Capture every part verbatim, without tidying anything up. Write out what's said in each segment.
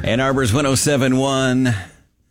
Ann Arbor's one oh seven point one.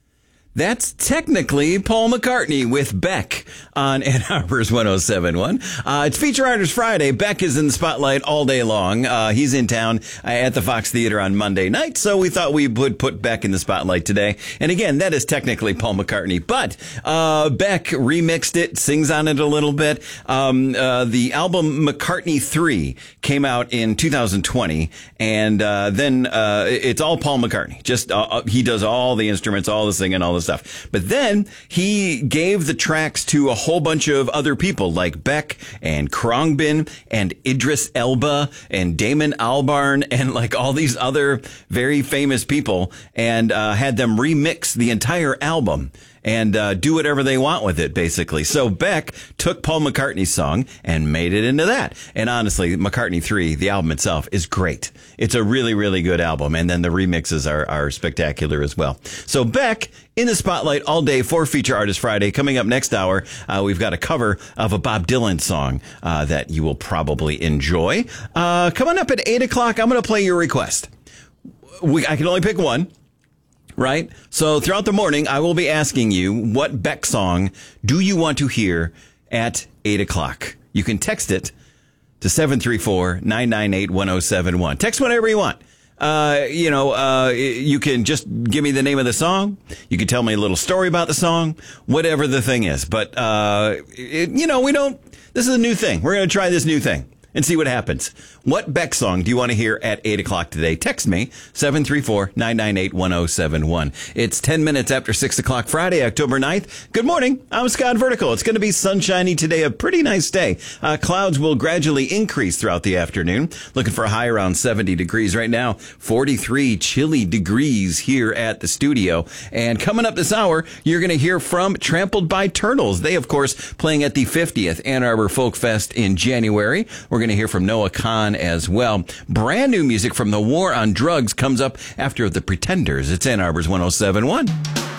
That's technically Paul McCartney with Beck on Ann Arbor's one oh seven point one. Uh, it's Feature Artist Friday. Beck is in the spotlight all day long. Uh, he's in town at the Fox Theater on Monday night, so we thought we would put Beck in the spotlight today. And again, that is technically Paul McCartney, but uh, Beck remixed it, sings on it a little bit. Um, uh, the album McCartney three came out in two thousand twenty, and uh, then uh, it's all Paul McCartney. Just uh, he does all the instruments, all the singing, all the stuff. But then he gave the tracks to a whole bunch of other people like Beck and Khruangbin and Idris Elba and Damon Albarn and like all these other very famous people, and uh, had them remix the entire album and uh, do whatever they want with it, basically. So Beck took Paul McCartney's song and made it into that. And honestly, McCartney three, the album itself, is great. It's a really, really good album. And then the remixes are, are spectacular as well. So Beck in the spotlight all day for Feature Artist Friday. Coming up next hour, uh, we've got a cover of a Bob Dylan song uh, that you will probably enjoy. Uh, coming up at eight o'clock, I'm going to play your request. We, I can only pick one. Right? So throughout the morning, I will be asking you, what Beck song do you want to hear at eight o'clock? You can text it to seven three four, nine nine eight, one oh seven one. Text whatever you want. Uh, you know, uh, you can just give me the name of the song. You can tell me a little story about the song, whatever the thing is. But, uh, it, you know, we don't, this is a new thing. We're going to try this new thing and see what happens. What Beck song do you want to hear at eight o'clock today? Text me, seven three four, nine nine eight, one oh seven one. It's ten minutes after six o'clock Friday, October ninth. Good morning. I'm Scott Vertical. It's going to be sunshiny today, a pretty nice day. Uh, clouds will gradually increase throughout the afternoon. Looking for a high around seventy degrees right now. forty-three chilly degrees here at the studio. And coming up this hour, you're going to hear from Trampled by Turtles. They, of course, playing at the fiftieth Ann Arbor Folk Fest in January. We're going to hear from Noah Kahn as well. Brand new music from The War on Drugs comes up after The Pretenders. It's Ann Arbor's one oh seven point one.